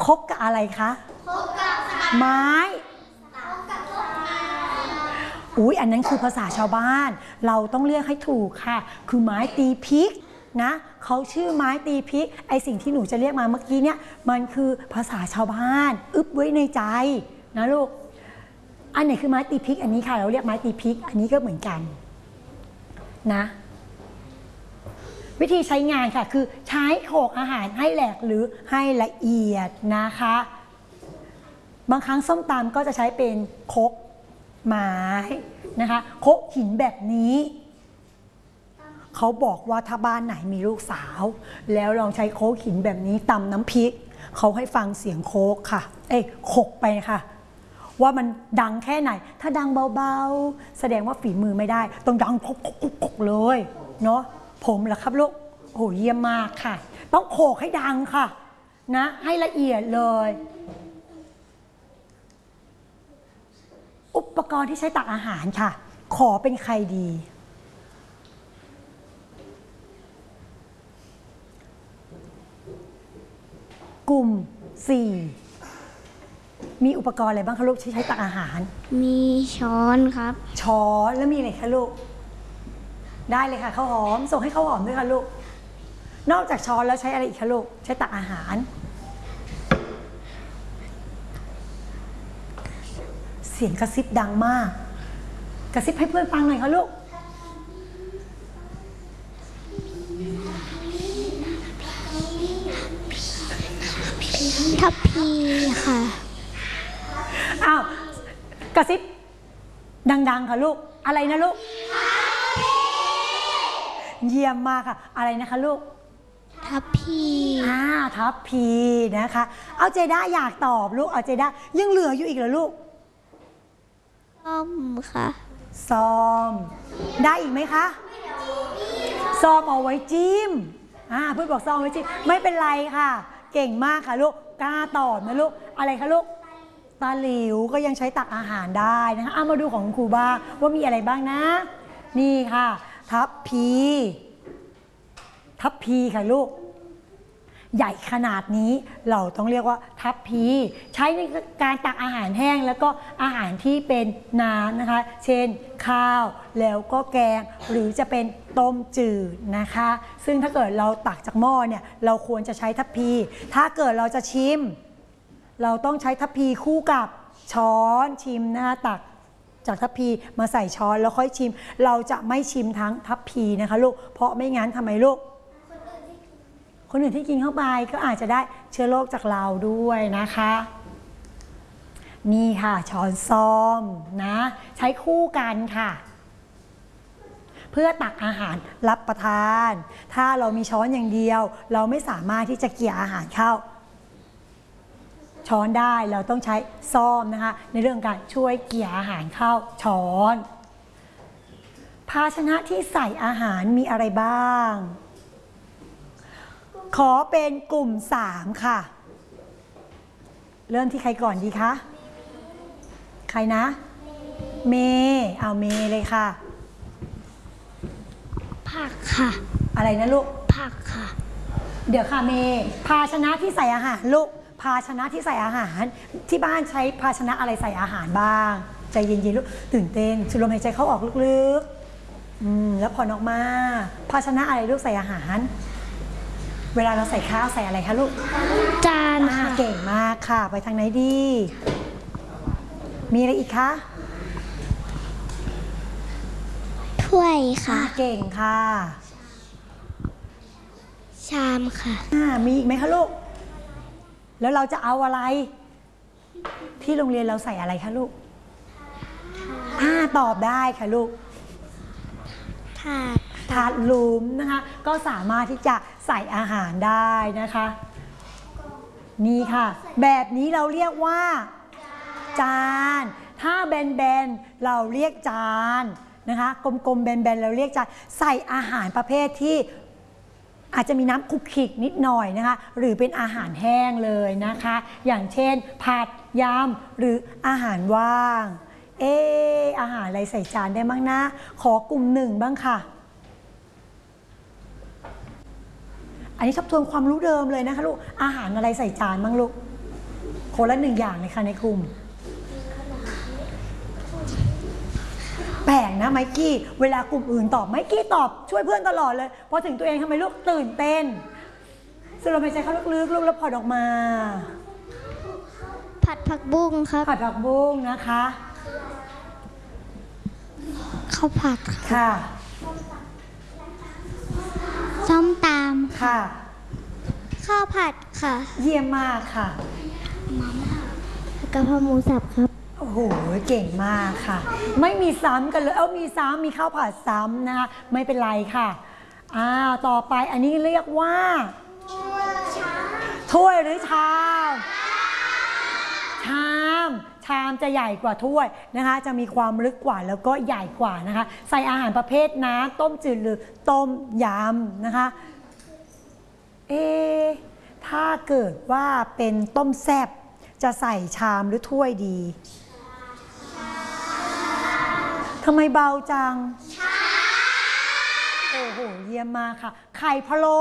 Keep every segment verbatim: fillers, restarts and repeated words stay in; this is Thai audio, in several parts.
คกกับอะไรคะคกกับไม้อุ๊ยอันนั้นคือภาษาชาวบ้านเราต้องเรียกให้ถูกค่ะคือไม้ตีพริกนะเขาชื่อไม้ตีพริกไอสิ่งที่หนูจะเรียกมาเมื่อกี้เนี่ยมันคือภาษาชาวบ้านอึบไว้ในใจนะลูกอันไหนคือไม้ตีพริกอันนี้ค่ะเราเรียกไม้ตีพริกอันนี้ก็เหมือนกันนะวิธีใช้งานค่ะคือใช้โขลกอาหารให้แหลกหรือให้ละเอียดนะคะบางครั้งส้มตำก็จะใช้เป็นครกไม้นะคะครกหินแบบนี้เขาบอกว่าถ้าบ้านไหนมีลูกสาวแล้วลองใช้โคกหินแบบนี้ตำน้ำพริกเขาให้ฟังเสียงโคกค่ะเอ้ยโขกไปค่ะว่ามันดังแค่ไหนถ้าดังเบาๆแสดงว่าฝีมือไม่ได้ต้องดังโคกๆเลยเนาะผมล่ะครับลูกโอ้เยี่ยมมากค่ะต้องโขกให้ดังค่ะนะให้ละเอียดเลยอุปกรณ์ที่ใช้ตักอาหารค่ะขอเป็นใครดีกลุ่มสี่มีอุปกรณ์อะไรบ้างคะลูกที่ใช้ตักอาหารมีช้อนครับช้อนแล้วมีอะไรคะลูกได้เลยค่ะข้าวหอมส่งให้ข้าวหอมด้วยค่ะลูกนอกจากช้อนแล้วใช้อะไรอีกคะลูกใช้ตักอาหารเสียงกระซิบดังมากกระซิบให้เพื่อนฟังหน่อยค่ะลูกทัพพีค่ะอ้าวกระซิบดังๆค่ะลูกอะไรนะลูกเยี่ยมมากค่ะอะไรนะคะลูกทัพพีอ่าทัพพีนะคะเอาเจด้าอยากตอบลูกเอาเจด้ายังเหลืออยู่อีกเหรอลูกซ่อมค่ะซ้อมได้อีกไหมคะซ้อมเอาไว้จิ้มอ่าเพื่อนบอกซ้อมเอาไว้จิ้มไม่เป็นไรค่ะเก่งมากค่ะลูกกล้าตอบนะลูกอะไรคะลูกตาหลิวก็ยังใช้ตักอาหารได้นะคะเอามาดูของครูบ้างว่ามีอะไรบ้างนะนี่ค่ะทัพพีทัพพีค่ะลูกใหญ่ขนาดนี้เราต้องเรียกว่าทัพพีใช้ในการตักอาหารแห้งแล้วก็อาหารที่เป็นน้ำนะคะเช่นข้าวแล้วก็แกงหรือจะเป็นต้มจืดนะคะซึ่งถ้าเกิดเราตักจากหม้อเนี่ยเราควรจะใช้ทัพพีถ้าเกิดเราจะชิมเราต้องใช้ทัพพีคู่กับช้อนชิมนะคะตักจากทัพพีมาใส่ช้อนแล้วค่อยชิมเราจะไม่ชิมทั้งทัพพีนะคะลูกเพราะไม่งั้นทำไมลูกคนอื่นที่กินเข้าไปก็อาจจะได้เชื้อโรคจากเราด้วยนะคะนี่ค่ะช้อนซ้อมนะใช้คู่กันค่ะเพื่อตักอาหารรับประทานถ้าเรามีช้อนอย่างเดียวเราไม่สามารถที่จะเกี่ยอาหารเข้าช้อนได้เราต้องใช้ซ่อมนะคะในเรื่องการช่วยเกี่ยอาหารเข้าช้อนภาชนะที่ใส่อาหารมีอะไรบ้างขอเป็นกลุ่มสามค่ะเริ่มที่ใครก่อนดีคะใครนะเมย์เอาเมย์เลยค่ะผักค่ะอะไรนะลูกผักค่ะเดี๋ยวค่ะเมย์ภาชนะที่ใส่อาหารลูกภาชนะที่ใส่อาหารที่บ้านใช้ภาชนะอะไรใส่อาหารบ้างใจเย็นๆลูกตื่นเต้นสูดลมหายใจเข้าออกลึกๆอืมแล้วผ่อนออกมาภาชนะอะไรลูกใส่อาหารเวลาเราใส่ข้าวใส่อะไรคะลูกจานค่ะเก่งมากค่ะไปทางไหนดีมีอะไรอีกคะถ้วยค่ะเก่งค่ะชามค่ะมีอีกไหมคะลูกแล้วเราจะเอาอะไรที่โรงเรียนเราใส่อะไรคะลูกอ่าตอบได้ค่ะลูกถาดถาดหลุมนะคะก็สามารถที่จะใส่อาหารได้นะคะนี่ค่ะแบบนี้เราเรียกว่าจานถ้าแบนๆเราเรียกจานนะคะกลมๆแบนๆเราเรียกจานใส่อาหารประเภทที่อาจจะมีน้ำคลุกคลิกนิดหน่อยนะคะหรือเป็นอาหารแห้งเลยนะคะอย่างเช่นผัดยำหรืออาหารว่างเอออาหารอะไรใส่จานได้บ้างนะขอกลุ่มหนึ่งบ้างค่ะอันนี้ทบทวนความรู้เดิมเลยนะคะลูกอาหารอะไรใส่จานบ้างลูกคนละหนึ่งอย่างเลยค่ะในกลุ่มแปลกนะไมกี้เวลากลุ่มอื่นตอบไมกี้ตอบช่วยเพื่อนตลอดเลยพอถึงตัวเองทำไมลูกตื่นเต้นสูดลมหายใจเข้าลึกๆลูกแล้วพอดออกมาผัดผักบุ้งครับผัดผักบุ้งนะคะข้าวผัดค่ะส้มตำค่ะข้าวผัดค่ะเยี่ยมมากค่ะมาม่ากะเพราหมูสับครับโอ้โหเก่งมากค่ะไม่มีซ้ำกันเลยเอ้ามีซ้ำมีข้าวผัดซ้ำนะคะไม่เป็นไรค่ะอ้าวต่อไปอันนี้เรียกว่าถ้วยหรือชามชามชามจะใหญ่กว่าถ้วยนะคะจะมีความลึกกว่าแล้วก็ใหญ่กว่านะคะใส่อาหารประเภทน้ำต้มจืดหรือต้มยำนะคะเอ๊ะถ้าเกิดว่าเป็นต้มแซ่บจะใส่ชามหรือถ้วยดีทำไมเบาจังโอ้โหเยี่ยมมากค่ะไข่พะโล้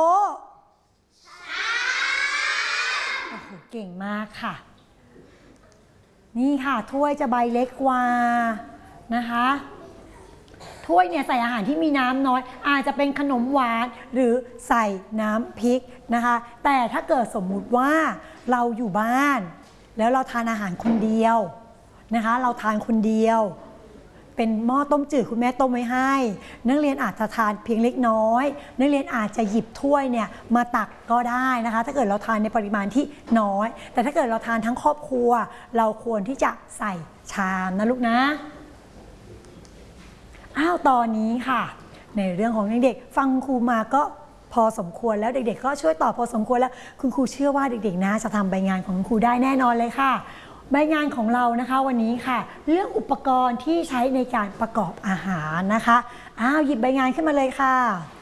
โอ้โหเก่งมากค่ะนี่ค่ะถ้วยจะใบเล็กกว่านะคะถ้วยเนี่ยใส่อาหารที่มีน้ำน้อยอาจจะเป็นขนมหวานหรือใส่น้ำพริกนะคะแต่ถ้าเกิดสมมุติว่าเราอยู่บ้านแล้วเราทานอาหารคนเดียวนะคะเราทานคนเดียวเป็นหม้อต้มจืดคุณแม่ต้มไว้ให้นักเรียนอาจจะทานเพียงเล็กน้อยนักเรียนอาจจะหยิบถ้วยเนี่ยมาตักก็ได้นะคะถ้าเกิดเราทานในปริมาณที่น้อยแต่ถ้าเกิดเราทานทั้งครอบครัวเราควรที่จะใส่ชามนะลูกนะอ้าวตอนนี้ค่ะในเรื่องของเด็กๆฟังครูมาก็พอสมควรแล้วเด็กๆก็ช่วยตอบพอสมควรแล้วคุณครูเชื่อว่าเด็กๆนะจะทำใบงานของคุณครูได้แน่นอนเลยค่ะใบงานของเรานะคะวันนี้ค่ะเรื่องอุปกรณ์ที่ใช้ในการประกอบอาหารนะคะอ้าวหยิบใบงานขึ้นมาเลยค่ะ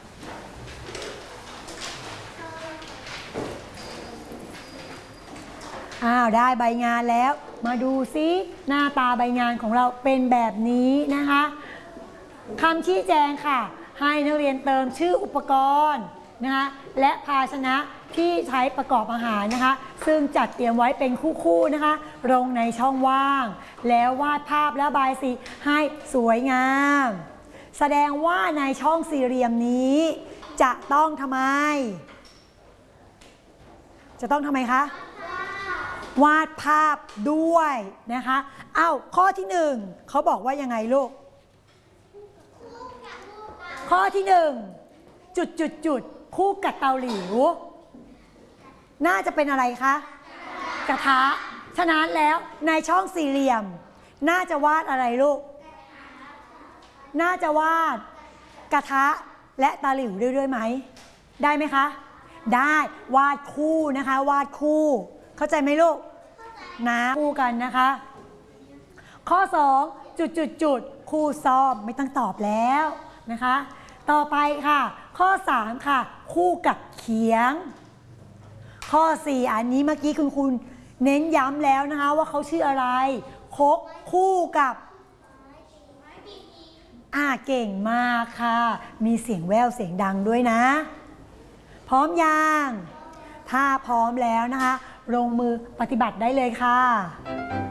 อ้าวได้ใบงานแล้วมาดูซิหน้าตาใบงานของเราเป็นแบบนี้นะคะคำชี้แจงค่ะให้นักเรียนเติมชื่ออุปกรณ์นะคะและภาชนะที่ใช้ประกอบอาหารนะคะซึ่งจัดเตรียมไว้เป็นคู่ๆนะคะลงในช่องว่างแล้ววาดภาพและระบายสีให้สวยงามแสดงว่าในช่องสี่เหลี่ยมนี้จะต้องทำไมจะต้องทำไมคะวาดภาพด้วยนะคะอ้าวข้อที่หนึ่งเขาบอกว่ายังไงลูกข้อที่หนึ่งจุดจุดจุดคู่กับเตาหลิวน่าจะเป็นอะไรคะกระทะฉะนั้นแล้วในช่องสี่เหลี่ยมน่าจะวาดอะไรลูกน่าจะวาดกระทะและเตาหลิวด้วยไหมได้ไหมคะได้วาดคู่นะคะวาดคู่เข้าใจไหมลูกนะคู่กันนะคะข้อสองจุดจุดจุดคู่ซ้อมไม่ต้องตอบแล้วนะคะต่อไปค่ะข้อสามค่ะคู่กับเขียงข้อสี่อันนี้เมื่อกี้คุณคุณเน้นย้ำแล้วนะคะว่าเขาชื่ออะไรคกคู่กับอ่าเก่งมากค่ะมีเสียงแววเสียงดังด้วยนะพร้อมยังถ้าพร้อมแล้วนะคะลงมือปฏิบัติได้เลยค่ะ